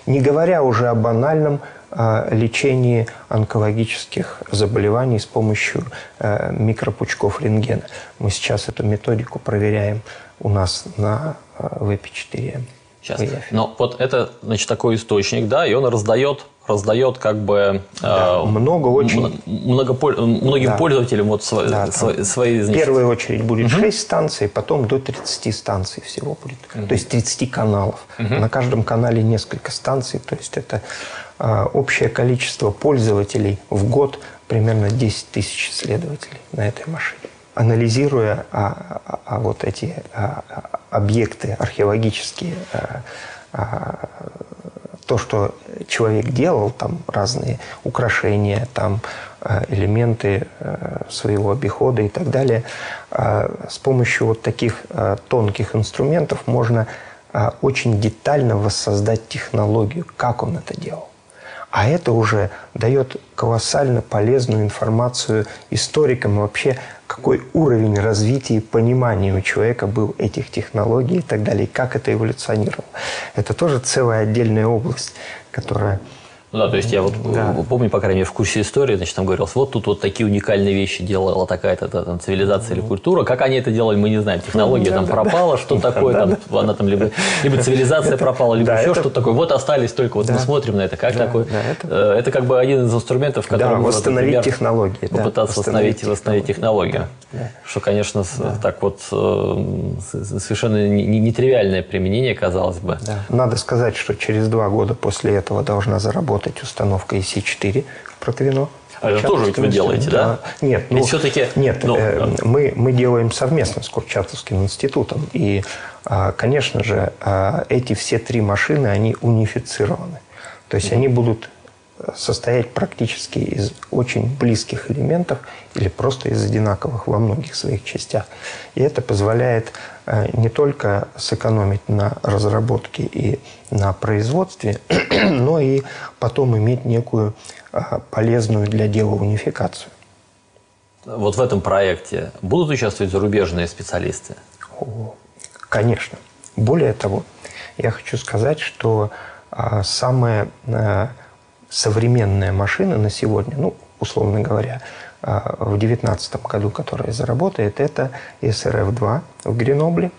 Не говоря уже о банальном лечении онкологических заболеваний с помощью микропучков рентгена. Мы сейчас эту методику проверяем у нас на ВП4М. Сейчас. Но вот это, значит, такой источник, да, и он раздает как бы многим пользователям вот свои. В первую очередь будет 6 станций, потом до 30 станций всего будет. То есть 30 каналов. На каждом канале несколько станций. То есть это общее количество пользователей в год примерно 10 тысяч исследователей на этой машине. Анализируя вот эти объекты археологические, то, что человек делал, там разные украшения, там элементы своего обихода и так далее, с помощью вот таких тонких инструментов можно очень детально воссоздать технологию, как он это делал. А это уже дает колоссально полезную информацию историкам и вообще, какой уровень развития и понимания у человека был этих технологий и так далее, и как это эволюционировало. Это тоже целая отдельная область, которая... Ну да, то есть я вот помню, по крайней мере, в курсе истории, значит, там говорилось, вот тут вот такие уникальные вещи делала такая-то там цивилизация или культура. Как они это делали, мы не знаем. Технология там пропала, что такое, там, она там либо цивилизация пропала, либо еще что-то такое. Вот остались только, вот мы смотрим на это, как такое. Это как бы один из инсовершенных, который восстановить технологии. Попытаться восстановить технологию. Что, конечно, так вот совершенно нетривиальное применение, казалось бы. Надо сказать, что через 2 года после этого должна заработать установка EC4 в Протвино. А это тоже вы делаете, да? Нет, все-таки... Нет, мы делаем совместно с Курчатовским институтом. И, конечно же, эти все 3 машины, они унифицированы. То есть они будут состоять практически из очень близких элементов или просто из одинаковых во многих своих частях. И это позволяет не только сэкономить на разработке и на производстве, но и потом иметь некую полезную для дела унификацию. Вот в этом проекте будут участвовать зарубежные специалисты? Конечно. Более того, я хочу сказать, что самая современная машина на сегодня, ну, условно говоря, в 2019 году, которая заработает, это SRF-2 в Гренобле.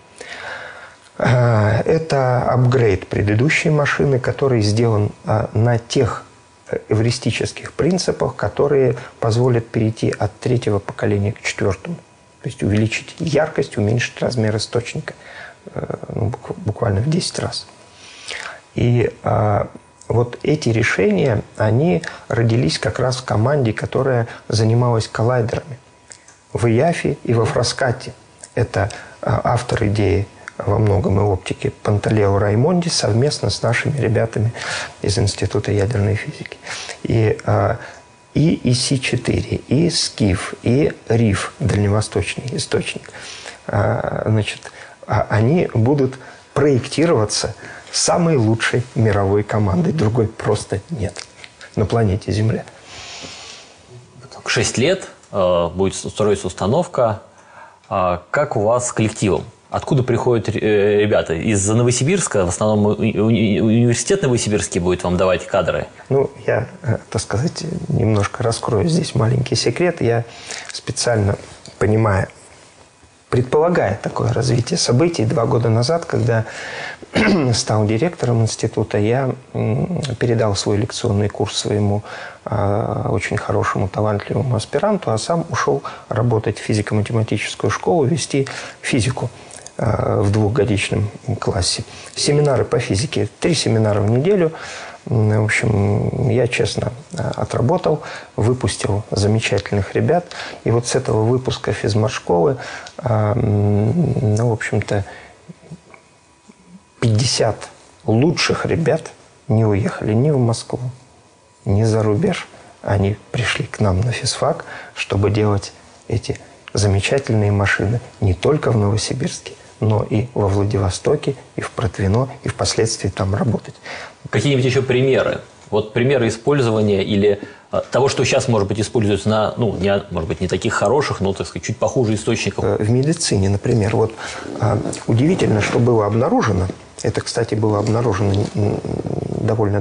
Это апгрейд предыдущей машины, который сделан на тех эвристических принципах, которые позволят перейти от 3-го поколения к 4-му. То есть увеличить яркость, уменьшить размер источника буквально в 10 раз. И вот эти решения, они родились как раз в команде, которая занималась коллайдерами. В ИЯФе и во Фраскате. Это автор идеи во многом и оптики Панталео Раймонди совместно с нашими ребятами из Института ядерной физики. И EC4, и СКИФ, и РИФ, дальневосточный источник, значит, они будут проектироваться самой лучшей мировой командой. Другой просто нет на планете Земля. 6 лет будет строиться установка. Как у вас с коллективом? Откуда приходят ребята? Из Новосибирска? В основном университет Новосибирский будет вам давать кадры? Ну, я, так сказать, немножко раскрою здесь маленький секрет. Я специально, предполагая такое развитие событий, 2 года назад, когда стал директором института, я передал свой лекционный курс своему очень хорошему, талантливому аспиранту, а сам ушел работать в физико-математическую школу, вести физику в 2-годичном классе. Семинары по физике, 3 семинара в неделю. В общем, я честно отработал, выпустил замечательных ребят. И вот с этого выпуска физмат-школы, в общем-то, 50 лучших ребят не уехали ни в Москву, ни за рубеж. Они пришли к нам на физфак, чтобы делать эти замечательные машины не только в Новосибирске, но и во Владивостоке, и в Протвино, и впоследствии там работать. Какие-нибудь еще примеры? Вот примеры использования или того, что сейчас, может быть, используется на, может быть, не таких хороших, но, так сказать, чуть похуже источников. В медицине, например, вот удивительно, что было обнаружено. Это, кстати, было обнаружено довольно